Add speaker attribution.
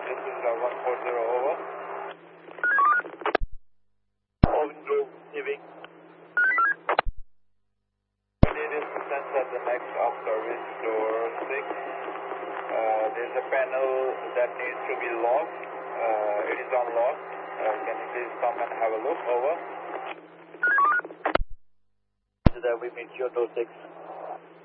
Speaker 1: This is 140, over. Overdrive, giving. We need assistance at the next off service door 6. There's a panel that needs to be locked. It is unlocked. Can you please come and have a look? Over. That we meet your door 6.